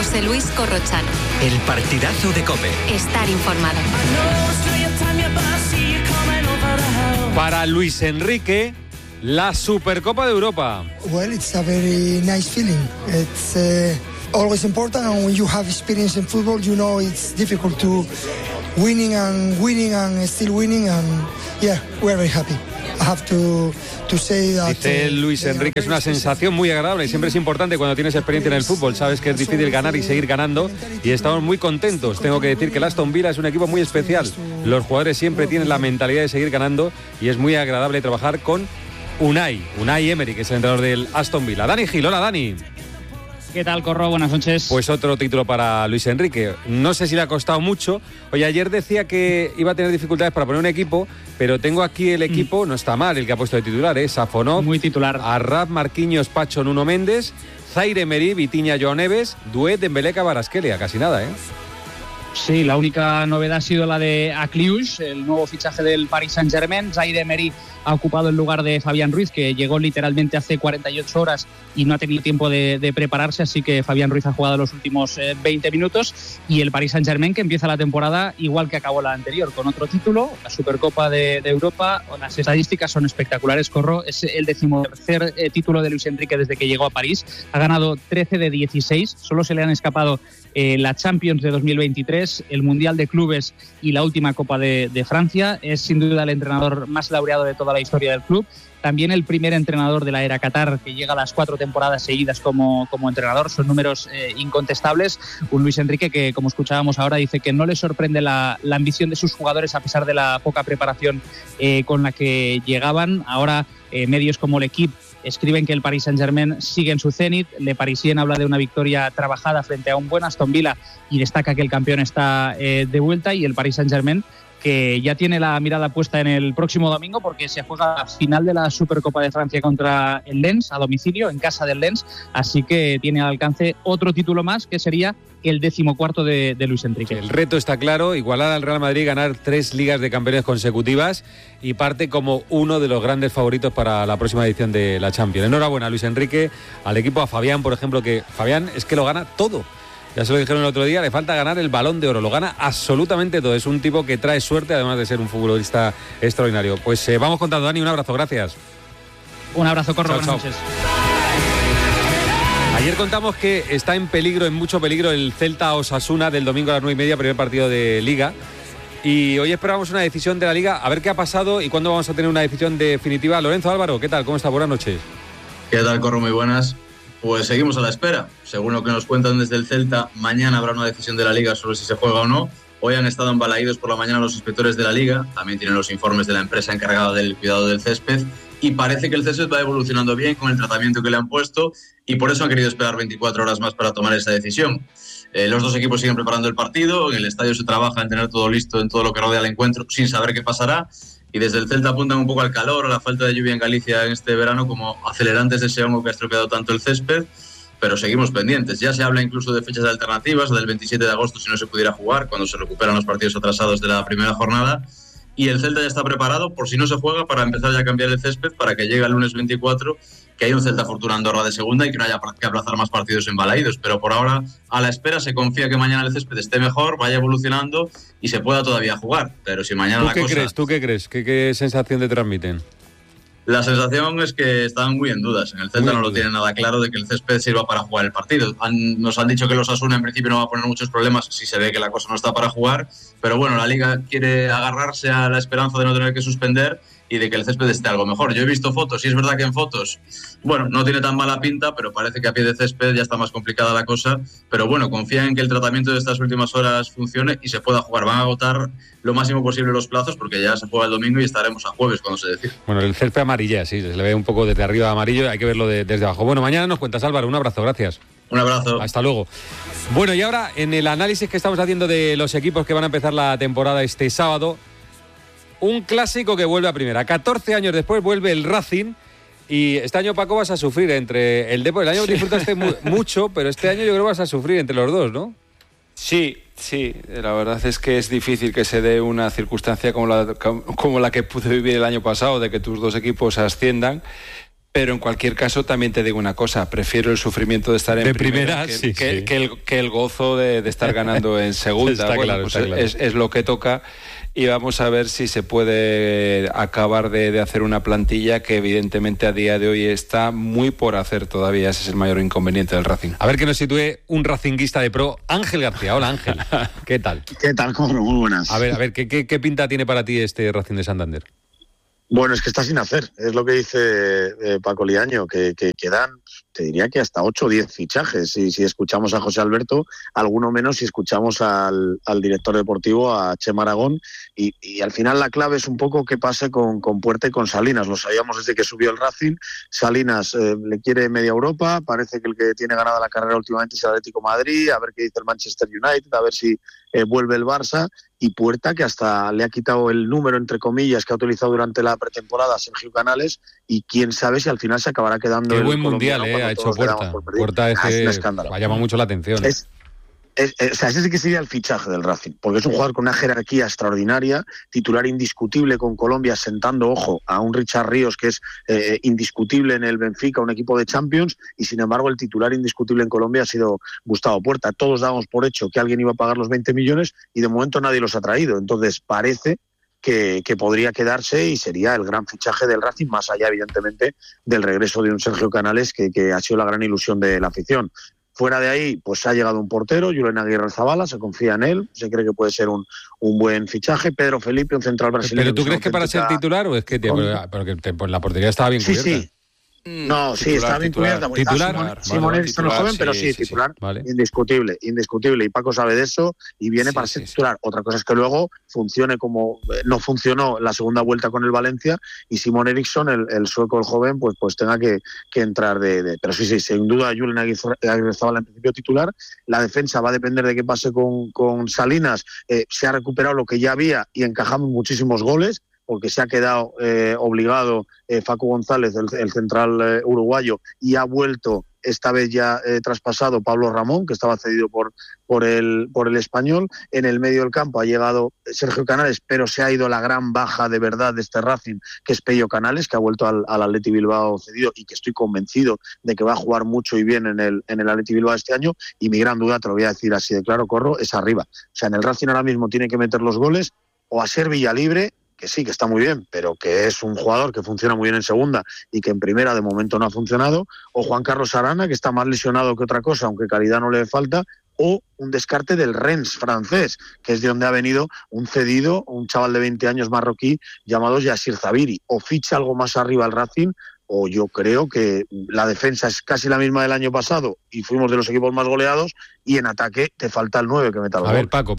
José Luis Corrochano. El partidazo de COPE. Estar informado. Para Luis Enrique, la Supercopa de Europa. Well, it's a very nice feeling. It's always important, and when you have experience in football, you know it's difficult to winning and still winning, and yeah, we're very happy. I have to say that. Dice Luis Enrique, es una sensación muy agradable. Siempre es importante cuando tienes experiencia en el fútbol. Sabes que es difícil ganar y seguir ganando, y estamos muy contentos. Tengo que decir que el Aston Villa es un equipo muy especial. Los jugadores siempre tienen la mentalidad de seguir ganando, y es muy agradable trabajar con Unai Emery, que es el entrenador del Aston Villa. Dani Gil, hola Dani. ¿Qué tal, Corro? Buenas noches. Pues otro título para Luis Enrique. No sé si le ha costado mucho. Oye, ayer decía que iba a tener dificultades para poner un equipo, pero tengo aquí el equipo, no está mal el que ha puesto de titular, Safonov, muy titular. Arrab, Marquinhos, Pacho, Nuno Méndez, Zaire Emery, Vitinha, Joao Neves, Duet, Dembélé, Kvaratskhelia, casi nada, Sí, la única novedad ha sido la de Akliouche, el nuevo fichaje del Paris Saint-Germain. Zaire Emery ha ocupado el lugar de Fabián Ruiz, que llegó literalmente hace 48 horas y no ha tenido tiempo de prepararse, así que Fabián Ruiz ha jugado los últimos 20 minutos. Y el Paris Saint-Germain, que empieza la temporada igual que acabó la anterior, con otro título, la Supercopa de Europa. Las estadísticas son espectaculares, Corro. Es el 13º título de Luis Enrique desde que llegó a París. Ha ganado 13 de 16, solo se le han escapado la Champions de 2023, el Mundial de Clubes y la última Copa de Francia. Es sin duda el entrenador más laureado de toda la historia del club. También el primer entrenador de la era Qatar que llega a las 4 temporadas seguidas como entrenador. Son números incontestables. Un Luis Enrique que, como escuchábamos ahora, dice que no le sorprende la ambición de sus jugadores a pesar de la poca preparación con la que llegaban. Ahora medios como L'Equipe escriben que el Paris Saint-Germain sigue en su cenit. Le Parisien habla de una victoria trabajada frente a un buen Aston Villa y destaca que el campeón está de vuelta, y el Paris Saint-Germain que ya tiene la mirada puesta en el próximo domingo, porque se juega la final de la Supercopa de Francia contra el Lens, a domicilio, en casa del Lens, así que tiene al alcance otro título más, que sería el 14º de Luis Enrique. El reto está claro, igualar al Real Madrid, ganar 3 ligas de campeones consecutivas, y parte como uno de los grandes favoritos para la próxima edición de la Champions. Enhorabuena, Luis Enrique, al equipo, a Fabián, por ejemplo, que Fabián es que lo gana todo. Ya se lo dijeron el otro día, le falta ganar el Balón de Oro, lo gana absolutamente todo. Es un tipo que trae suerte, además de ser un futbolista extraordinario. Pues vamos contando, Dani, un abrazo, gracias. Un abrazo, Corro, chao, buenas chao. noches. Ayer contamos que está en mucho peligro, el Celta Osasuna del domingo a las 9:30, primer partido de Liga. Y hoy esperamos una decisión de la Liga, a ver qué ha pasado y cuándo vamos a tener una decisión definitiva. Lorenzo Álvaro, ¿qué tal? ¿Cómo está? Buenas noches. ¿Qué tal, Corro? Muy buenas. Pues seguimos a la espera. Según lo que nos cuentan desde el Celta, mañana habrá una decisión de la Liga sobre si se juega o no. Hoy han estado embalaídos por la mañana los inspectores de la Liga. También tienen los informes de la empresa encargada del cuidado del césped. Y parece que el césped va evolucionando bien con el tratamiento que le han puesto, y por eso han querido esperar 24 horas más para tomar esa decisión. Los dos equipos siguen preparando el partido. En el estadio se trabaja en tener todo listo en todo lo que rodea el encuentro, sin saber qué pasará. Y desde el Celta apuntan un poco al calor, a la falta de lluvia en Galicia en este verano, como acelerantes de ese hongo que ha estropeado tanto el césped. Pero seguimos pendientes. Ya se habla incluso de fechas alternativas, del 27 de agosto si no se pudiera jugar, cuando se recuperan los partidos atrasados de la primera jornada. Y el Celta ya está preparado, por si no se juega, para empezar ya a cambiar el césped, para que llegue el lunes 24, que hay un Celta Fortuna Andorra de segunda y que no haya que aplazar más partidos embalaídos. Pero por ahora, a la espera, se confía que mañana el césped esté mejor, vaya evolucionando y se pueda todavía jugar. Pero si mañana la cosa... ¿Tú qué crees? ¿Qué sensación te transmiten? La sensación es que están muy en dudas. En el Celta no lo tienen nada claro de que el césped sirva para jugar el partido. Nos han dicho que los Osasuna en principio no va a poner muchos problemas si se ve que la cosa no está para jugar, pero bueno, la Liga quiere agarrarse a la esperanza de no tener que suspender y de que el césped esté algo mejor. Yo he visto fotos y es verdad que en fotos, bueno, no tiene tan mala pinta, pero parece que a pie de césped ya está más complicada la cosa. Pero bueno, confían en que el tratamiento de estas últimas horas funcione y se pueda jugar. Van a agotar lo máximo posible los plazos, porque ya se juega el domingo y estaremos a jueves cuando se decida. Bueno, el césped amarilla, sí, se le ve un poco desde arriba amarillo, hay que verlo desde abajo. Bueno, mañana nos cuentas, Álvaro, un abrazo, gracias. Un abrazo. Hasta luego. Bueno, y ahora en el análisis que estamos haciendo de los equipos que van a empezar la temporada este sábado, un clásico que vuelve a primera. 14 años después vuelve el Racing. Y este año, Paco, vas a sufrir entre el Depor. El año disfrutaste mucho, pero este año yo creo que vas a sufrir entre los dos, ¿no? Sí, la verdad es que es difícil que se dé una circunstancia como la que pude vivir el año pasado, de que tus dos equipos asciendan. Pero en cualquier caso también te digo una cosa, prefiero el sufrimiento de estar en primera que el gozo de estar ganando en segunda. Claro. Es lo que toca, y vamos a ver si se puede acabar de hacer una plantilla que evidentemente a día de hoy está muy por hacer todavía. Ese es el mayor inconveniente del Racing. A ver que nos sitúe un racinguista de pro, Ángel García. Hola, Ángel. ¿Qué tal? ¿Qué tal, Corro? Muy buenas. A ver, ¿qué pinta tiene para ti este Racing de Santander? Bueno, es que está sin hacer, es lo que dice Paco Liaño, que quedan, te diría que hasta 8 o 10 fichajes, y si escuchamos a José Alberto, alguno menos si escuchamos al director deportivo, a Chema Aragón, y al final la clave es un poco qué pase con Puerta y con Salinas. Lo sabíamos desde que subió el Racing. Salinas le quiere media Europa, parece que el que tiene ganada la carrera últimamente es el Atlético de Madrid, a ver qué dice el Manchester United, a ver si vuelve el Barça, y Puerta, que hasta le ha quitado el número, entre comillas, que ha utilizado durante la pretemporada Sergio Canales, y quién sabe si al final se acabará quedando. Qué buen mundial ha hecho Puerta. Puerta es un escándalo. Llama mucho la atención. Ese sí que sería el fichaje del Racing, porque es un jugador con una jerarquía extraordinaria, titular indiscutible con Colombia, sentando, ojo, a un Richard Ríos que es indiscutible en el Benfica, un equipo de Champions, y sin embargo el titular indiscutible en Colombia ha sido Gustavo Puerta. Todos dábamos por hecho que alguien iba a pagar los 20 millones y de momento nadie los ha traído, entonces parece que podría quedarse y sería el gran fichaje del Racing, más allá evidentemente del regreso de un Sergio Canales que ha sido la gran ilusión de la afición. Fuera de ahí, pues ha llegado un portero, Julen Aguirre-Zabala, se confía en él, se cree que puede ser un buen fichaje. Pedro Felipe, un central brasileño. ¿Pero tú crees que para ser titular o es que pues la portería estaba bien cubierta? Sí. No, sí, está bien cubierta. ¿Titular? Simón Eriksson es joven, pero sí, titular. Vale. Indiscutible. Y Paco sabe de eso y viene para ser titular. Otra cosa es que luego funcione como no funcionó la segunda vuelta con el Valencia, y Simón Eriksson, el sueco, el joven, pues tenga que entrar Pero sí, sin duda, Julen Aguirre-Zabala en principio titular. La defensa va a depender de qué pase con Salinas. Se ha recuperado lo que ya había y encajamos muchísimos goles, porque se ha quedado obligado Facu González, el central uruguayo, y ha vuelto esta vez ya traspasado Pablo Ramón, que estaba cedido por el Español. En el medio del campo ha llegado Sergio Canales, pero se ha ido la gran baja de verdad de este Racing, que es Pello Canales, que ha vuelto al Athletic Bilbao cedido y que estoy convencido de que va a jugar mucho y bien en el Athletic Bilbao este año. Y mi gran duda, te lo voy a decir así de claro, Corro, es arriba. O sea, en el Racing ahora mismo tiene que meter los goles o a ser Villalibre, que sí, que está muy bien, pero que es un jugador que funciona muy bien en segunda y que en primera de momento no ha funcionado, o Juan Carlos Arana, que está más lesionado que otra cosa, aunque calidad no le falta, o un descarte del Rennes francés, que es de donde ha venido un cedido, un chaval de 20 años marroquí llamado Yassir Zabiri. O ficha algo más arriba al Racing, o yo creo que la defensa es casi la misma del año pasado y fuimos de los equipos más goleados, y en ataque te falta el 9 que meta el gol. A ver, Paco.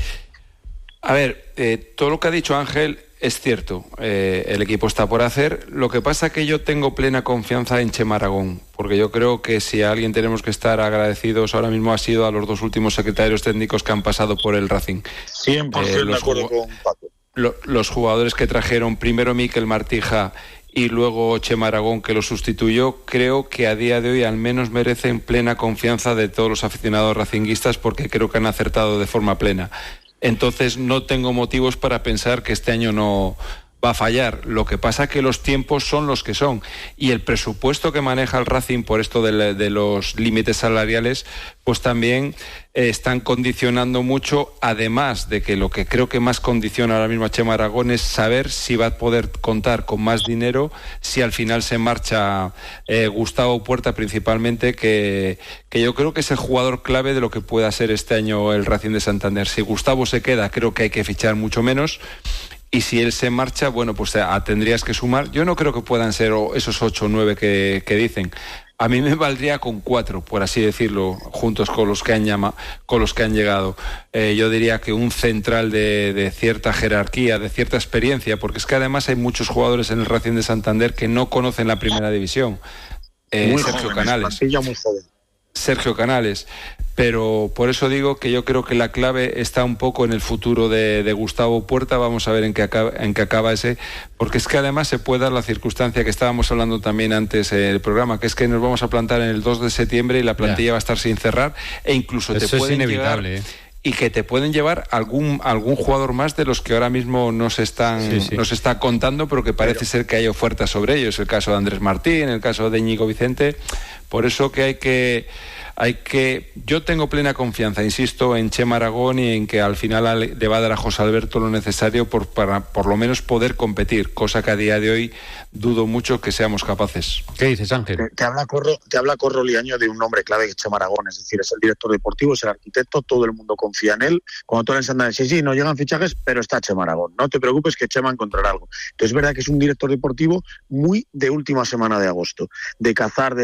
A ver, todo lo que ha dicho Ángel es cierto, el equipo está por hacer. Lo que pasa es que yo tengo plena confianza en Chema Aragón, porque yo creo que si a alguien tenemos que estar agradecidos ahora mismo ha sido a los dos últimos secretarios técnicos que han pasado por el Racing. 100% de acuerdo con Paco. Los jugadores que trajeron, primero Mikel Martija y luego Chema Aragón, que lo sustituyó, creo que a día de hoy al menos merecen plena confianza de todos los aficionados racinguistas, porque creo que han acertado de forma plena. Entonces no tengo motivos para pensar que este año no va a fallar. Lo que pasa es que los tiempos son los que son, y el presupuesto que maneja el Racing por esto de los límites salariales, pues también están condicionando mucho, además de que lo que creo que más condiciona ahora mismo a Chema Aragón es saber si va a poder contar con más dinero si al final se marcha Gustavo Puerta principalmente, que yo creo que es el jugador clave de lo que pueda ser este año el Racing de Santander. Si Gustavo se queda, creo que hay que fichar mucho menos. Y si él se marcha, bueno, pues tendrías que sumar. Yo no creo que puedan ser esos 8 o 9 que dicen. A mí me valdría con 4, por así decirlo, juntos con los que han llegado. Yo diría que un central de cierta jerarquía, de cierta experiencia, porque es que además hay muchos jugadores en el Racing de Santander que no conocen la primera división. Sergio Canales. Muy joven. Sergio Canales, pero por eso digo que yo creo que la clave está un poco en el futuro de Gustavo Puerta. Vamos a ver en qué acaba ese, porque es que además se puede dar la circunstancia que estábamos hablando también antes en el programa, que es que nos vamos a plantar en el 2 de septiembre y la plantilla va a estar sin cerrar, e incluso eso te pueden es inevitable, y que te pueden llevar algún jugador más de los que ahora mismo no se está contando, pero que parece ser que hay ofertas sobre ellos. El caso de Andrés Martín, el caso de Íñigo Vicente. Por eso que yo tengo plena confianza, insisto, en Chema Aragón y en que al final le va a dar a José Alberto lo necesario para por lo menos poder competir, cosa que a día de hoy dudo mucho que seamos capaces. ¿Qué dices, Ángel? Te habla Corro Liaño de un nombre clave que es Chema Aragón, es decir, es el director deportivo, es el arquitecto, todo el mundo confía en él. Cuando tú les andas, sí, no llegan fichajes, pero está Chema Aragón, no te preocupes que Chema encontrará algo. Entonces es verdad que es un director deportivo muy de última semana de agosto, de cazar, de